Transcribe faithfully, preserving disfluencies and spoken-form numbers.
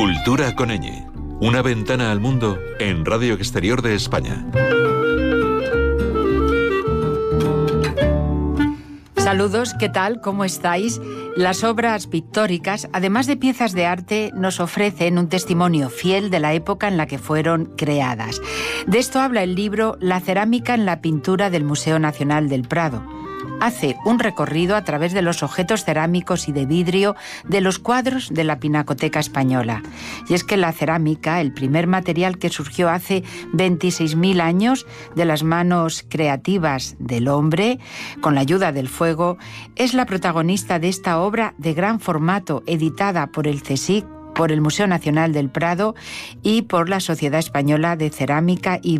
Cultura con Ñ. Una ventana al mundo en Radio Exterior de España. Saludos, ¿qué tal? ¿Cómo estáis? Las obras pictóricas, además de piezas de arte, nos ofrecen un testimonio fiel de la época en la que fueron creadas. De esto habla el libro La cerámica en la pintura del Museo Nacional del Prado. Hace un recorrido a través de los objetos cerámicos y de vidrio de los cuadros de la Pinacoteca Española. Y es que la cerámica, el primer material que surgió hace veintiséis mil años de las manos creativas del hombre, con la ayuda del fuego, es la protagonista de esta obra de gran formato editada por el CSIC, por el Museo Nacional del Prado y por la Sociedad Española de Cerámica y